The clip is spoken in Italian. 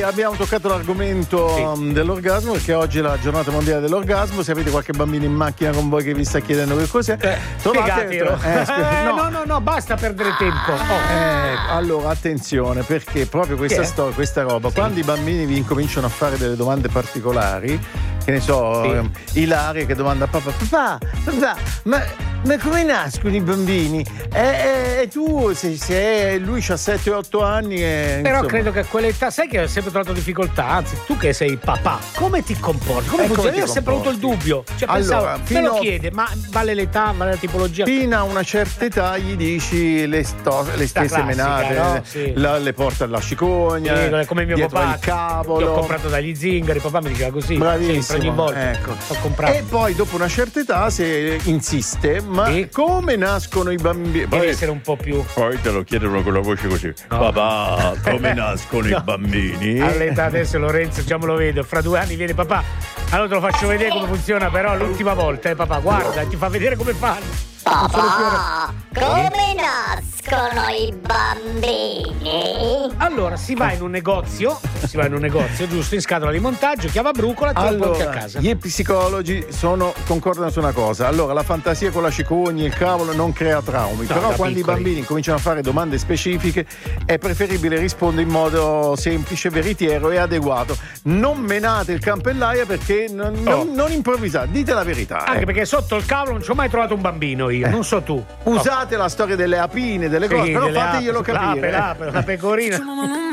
abbiamo toccato l'argomento dell'orgasmo, perché oggi è la giornata mondiale dell'orgasmo. Se avete qualche bambino in macchina con voi che vi sta chiedendo che cos'è, spiegatelo. No, basta perdere tempo. Allora attenzione, perché proprio questa storia, questa roba, quando i bambini vi incominciano a fare delle domande particolari, che ne so, Ilaria che domanda a papà, ma come nascono i bambini? E tu, se lui ha 7-8 anni però insomma. credo che a quell'età, sai che ho sempre trovato difficoltà, anzi tu che sei papà, come ti comporti? Come funziona? Io ho sempre avuto il dubbio, cioè allora, pensavo, me lo chiede, ma vale l'età, vale la tipologia? Fino a una certa età gli dici le stesse classica, menate, no? Sì. le porta alla cicogna, come mio dietro papà, il cavolo. L'ho comprato dagli zingari, papà mi diceva così. Bravissimo, ogni volta ho comprato. E poi dopo una certa età se insiste, ma come nascono i bambini? Deve essere un po' più. Poi te lo chiedono con la voce così. No. Papà, come nascono i bambini? All'età adesso Lorenzo già me lo vedo, fra 2 anni viene papà. Allora te lo faccio vedere come funziona, però l'ultima volta, papà, guarda, ti fa vedere come fanno. Papà, come nascono i bambini? Allora si va in un negozio, giusto, in scatola di montaggio, chiava brucola, te lo porti a casa. Gli psicologi concordano su una cosa. Allora, la fantasia con la cicogna, il cavolo non crea traumi, però quando i bambini cominciano a fare domande specifiche è preferibile rispondere in modo semplice, veritiero e adeguato. Non menate il campellaia, perché non improvvisate, dite la verità. Anche perché sotto il cavolo non ci ho mai trovato un bambino io, non so tu. Usate la storia delle apine, delle cose, però fateglielo capire. La pecorina.